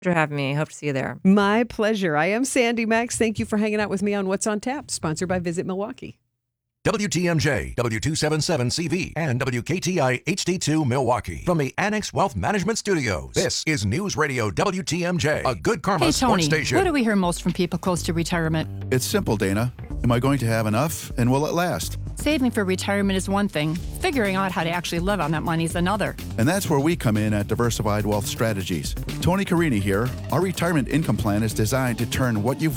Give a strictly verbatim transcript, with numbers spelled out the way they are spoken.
for having me. Hope to see you there. My pleasure. I am Sandy Max. Thank you for hanging out with me on What's on Tap, sponsored by Visit Milwaukee. W T M J, W two seventy-seven C V, and W K T I H D two Milwaukee. From the Annex Wealth Management Studios, this is News Radio W T M J, a good karma Hey, sports Tony, station. what do we hear most from people close to retirement? It's simple, Dana. Am I going to have enough, and will it last? Saving for retirement is one thing. Figuring out how to actually live on that money is another. And that's where we come in at Diversified Wealth Strategies. Tony Carini here. Our retirement income plan is designed to turn what you've